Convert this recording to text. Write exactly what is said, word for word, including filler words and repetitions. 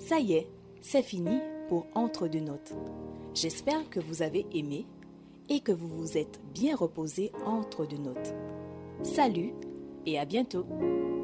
Ça y est, c'est fini pour Entre deux notes. J'espère que vous avez aimé et que vous vous êtes bien reposé entre deux notes. Salut et à bientôt!